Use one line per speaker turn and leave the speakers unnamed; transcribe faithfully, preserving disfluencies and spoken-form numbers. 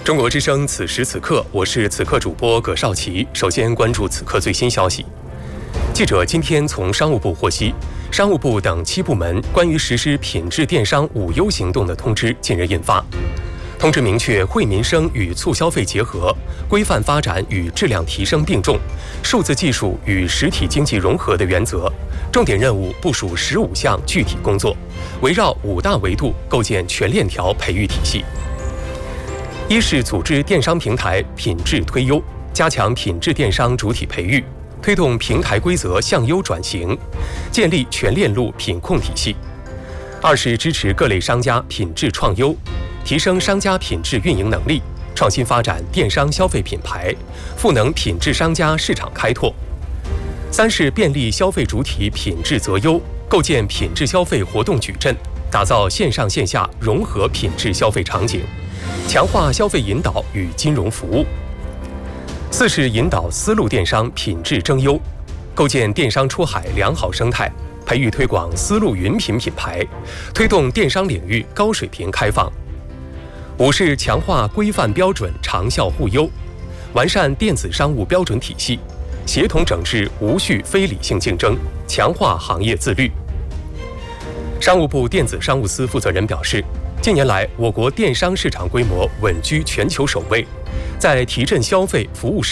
中国之声，此时此刻，我是此刻主播葛少奇。首先关注此刻最新消息。记者今天从商务部获悉，商务部等七部门关于实施品质电商五优行动的通知近日印发。通知明确，惠民生与促消费结合，规范发展与质量提升并重，数字技术与实体经济融合的原则，重点任务部署十五项具体工作，围绕五大维度构建全链条培育体系。一是组织电商平台品质推优，加强品质电商主体培育，推动平台规则向优转型，建立全链路品控体系。二是支持各类商家品质创优，提升商家品质运营能力，创新发展电商消费品牌，赋能品质商家市场开拓。三是便利消费主体品质择优，构建品质消费活动矩阵，打造线上线下融合品质消费场景，强化消费引导与金融服务。四是引导丝路电商品质争优，构建电商出海良好生态，培育推广丝路云品品牌，推动电商领域高水平开放。五是强化规范标准长效互优，完善电子商务标准体系，协同整治无序非理性竞争，强化行业自律。商务部电子商务司负责人表示，近年来我国电商市场规模稳居全球首位，在提振消费服务市